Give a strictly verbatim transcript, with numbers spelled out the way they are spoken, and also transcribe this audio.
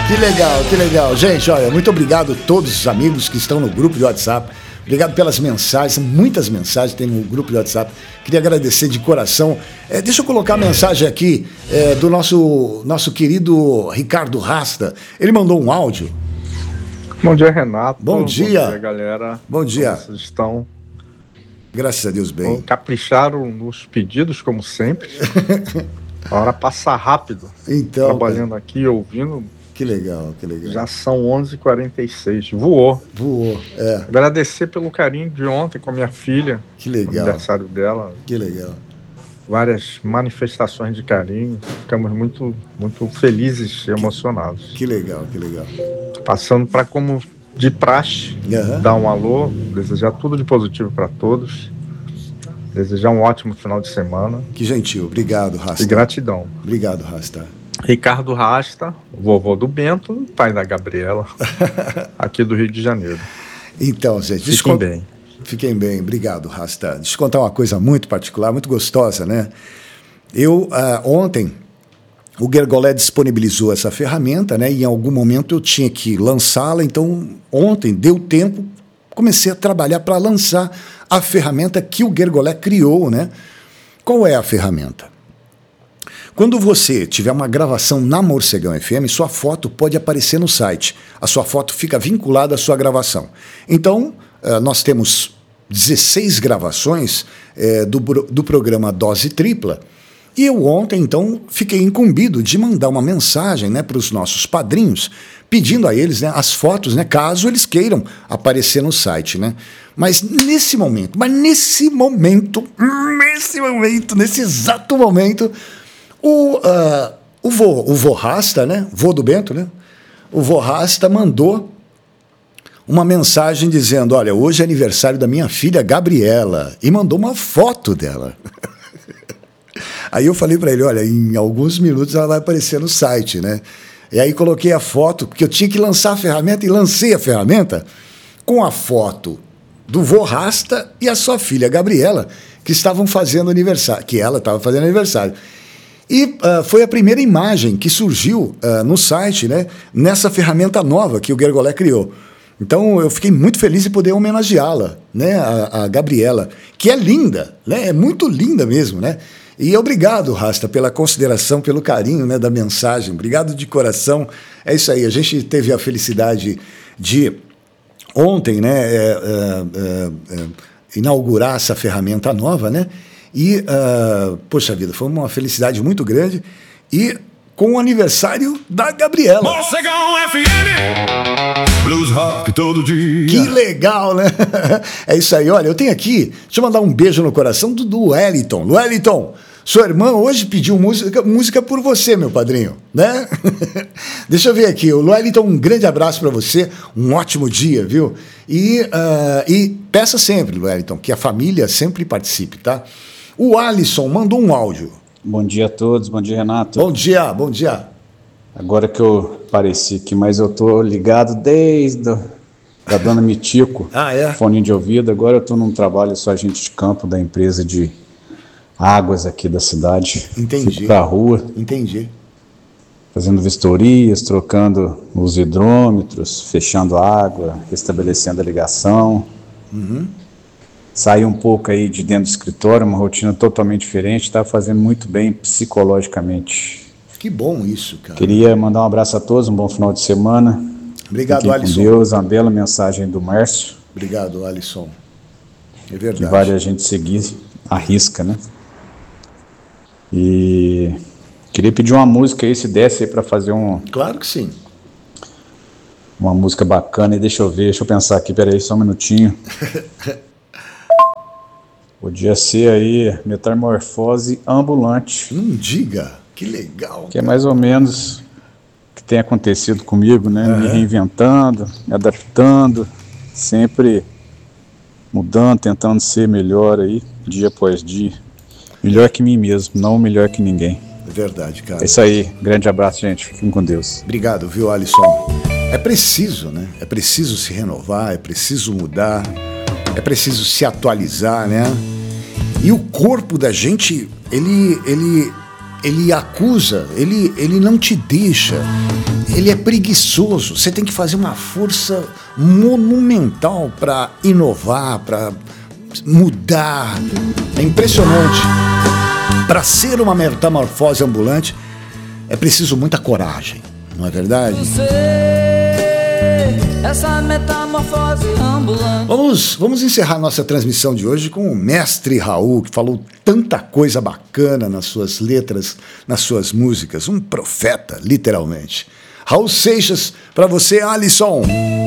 Que legal, que legal. Gente, olha, muito obrigado a todos os amigos que estão no grupo de WhatsApp. Obrigado pelas mensagens, muitas mensagens tem no grupo de WhatsApp. Queria agradecer de coração. É, deixa eu colocar a mensagem aqui é, do nosso, nosso querido Ricardo Rasta. Ele mandou um áudio. Bom dia, Renato. Bom dia. Bom dia, galera. Bom dia. Como vocês estão? Graças a Deus, bem. Capricharam nos pedidos, como sempre. A hora passa rápido. Então, trabalhando cara, aqui, ouvindo. Que legal, que legal. Já são onze e quarenta e seis. Voou. Voou, é. Agradecer pelo carinho de ontem com a minha filha. Que legal. Aniversário dela. Que legal. Várias manifestações de carinho. Ficamos muito, muito felizes e emocionados. Que legal, que legal. Passando para, como de praxe, uhum. dar um alô, desejar tudo de positivo para todos. Desejar um ótimo final de semana. Que gentil. Obrigado, Rasta. E gratidão. Obrigado, Rasta. Ricardo Rasta, vovô do Bento, pai da Gabriela, aqui do Rio de Janeiro. Então, gente, fiquem descont... bem. Fiquem bem, obrigado, Rasta. Deixa eu contar uma coisa muito particular, muito gostosa, né? Eu, uh, ontem, o Gergolé disponibilizou essa ferramenta, né? E em algum momento eu tinha que lançá-la, então ontem deu tempo, comecei a trabalhar para lançar a ferramenta que o Gergolé criou, né? Qual é a ferramenta? Quando você tiver uma gravação na Morcegão F M, sua foto pode aparecer no site. A sua foto fica vinculada à sua gravação. Então, nós temos dezesseis gravações do, do programa Dose Tripla. E eu ontem, então, fiquei incumbido de mandar uma mensagem, né, para os nossos padrinhos, pedindo a eles, né, as fotos, né, caso eles queiram aparecer no site, né? Mas nesse momento, mas nesse momento, nesse momento, nesse exato momento, o, uh, o, vô, o vô Rasta, né, vô do Bento, né, o vô Rasta mandou uma mensagem dizendo, olha, hoje é aniversário da minha filha Gabriela, e mandou uma foto dela. Aí eu falei para ele, olha, em alguns minutos ela vai aparecer no site, né? E aí coloquei a foto, porque eu tinha que lançar a ferramenta, e lancei a ferramenta com a foto do vô Rasta e a sua filha Gabriela, que estavam fazendo aniversário, que ela estava fazendo aniversário. E uh, foi a primeira imagem que surgiu uh, no site, né, nessa ferramenta nova que o Gergolé criou. Então eu fiquei muito feliz de poder homenageá-la, né, a, a Gabriela, que é linda, né, é muito linda mesmo, né? E obrigado, Rasta, pela consideração, pelo carinho, né, da mensagem. Obrigado de coração. É isso aí, a gente teve a felicidade de ontem, né, é, é, é, inaugurar essa ferramenta nova, né? E, uh, poxa vida, foi uma felicidade muito grande. E com o aniversário da Gabriela. Morcegão F M, Blues Rock todo dia. Que legal, né? É isso aí. Olha, eu tenho aqui, deixa eu mandar um beijo no coração do, do Wellington. Wellington, sua irmã hoje pediu música, música por você, meu padrinho, né? Deixa eu ver aqui. O Wellington, um grande abraço para você, um ótimo dia, viu? E, uh, e peça sempre, Wellington, que a família sempre participe, tá? O Alisson mandou um áudio. Bom dia a todos, bom dia, Renato. Bom dia, bom dia. Agora que eu apareci aqui, mas eu tô ligado desde a, da dona Mitico, ah, é? fone de ouvido. Agora eu tô num trabalho, sou agente de campo da empresa de águas aqui da cidade. Entendi. Fico pra rua. Entendi. Fazendo vistorias, trocando os hidrômetros, fechando a água, restabelecendo a ligação. Uhum. Saí um pouco aí de dentro do escritório, uma rotina totalmente diferente, estava fazendo muito bem psicologicamente. Que bom isso, cara. Queria mandar um abraço a todos, um bom final de semana. Obrigado, Fiquem Alisson. com Deus, uma bela mensagem do Márcio. Obrigado, Alisson. É verdade. Que vale a gente seguir a risca, né? E queria pedir uma música aí, se desse aí para fazer um... Claro que sim. Uma música bacana, e deixa eu ver, deixa eu pensar aqui, peraí, só um minutinho. Podia ser aí Metamorfose Ambulante. Não diga, que legal. Que é mais ou menos o que tem acontecido comigo, né? Uhum. Me reinventando, me adaptando, sempre mudando, tentando ser melhor aí, dia após dia. Melhor que mim mesmo, não melhor que ninguém. É verdade, cara. É isso aí, grande abraço, gente, fiquem com Deus. Obrigado, viu, Alisson? É preciso, né? É preciso se renovar, é preciso mudar, é preciso se atualizar, né? E o corpo da gente, ele, ele, ele acusa, ele, ele não te deixa, ele é preguiçoso. Você tem que fazer uma força monumental para inovar, para mudar. É impressionante. Para ser uma metamorfose ambulante, é preciso muita coragem, não é verdade? Essa metamorfose ambulante. Vamos, vamos encerrar nossa transmissão de hoje com o mestre Raul, que falou tanta coisa bacana nas suas letras, nas suas músicas. Um profeta, literalmente. Raul Seixas, para você, Alisson.